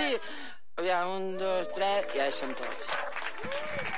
Aviam, 1, 2, 3, ja hi som tots.